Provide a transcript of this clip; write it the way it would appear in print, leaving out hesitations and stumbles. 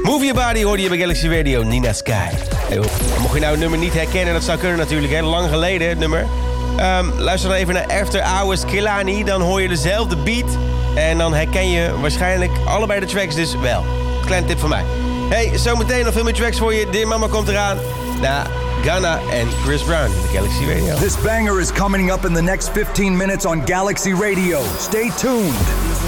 Move Your Body hoorde je bij Galaxy Radio, Nina Sky. Hey, mocht je nou het nummer niet herkennen, dat zou kunnen natuurlijk, hè? Lang geleden het nummer. Luister dan even naar After Hours Kehlani, dan hoor je dezelfde beat. En dan herken je waarschijnlijk allebei de tracks dus wel. Kleine tip van mij. Hey, zometeen nog veel meer tracks voor je. Dear Mama komt eraan. Na Ghana en Chris Brown in de Galaxy Radio. This banger is coming up in the next 15 minutes on Galaxy Radio. Stay tuned.